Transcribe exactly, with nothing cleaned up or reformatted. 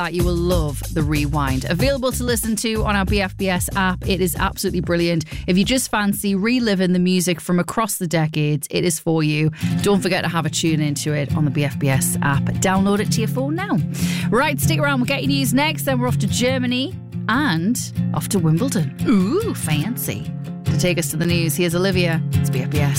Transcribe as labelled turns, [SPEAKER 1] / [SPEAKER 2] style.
[SPEAKER 1] You will love the Rewind. Available to listen to on our B F B S app. It is absolutely brilliant. If you just fancy reliving the music from across the decades, it is for you. Don't forget to have a tune into it on the B F B S app. Download it to your phone now. Right, stick around. We'll get your news next. Then we're off to Germany and off to Wimbledon. Ooh, fancy. To take us to the news, here's Olivia. It's B F B S.